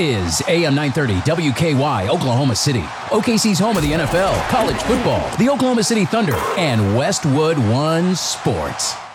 is AM 930 WKY Oklahoma City, OKC's home of the NFL, college football, the Oklahoma City Thunder, and Westwood One Sports.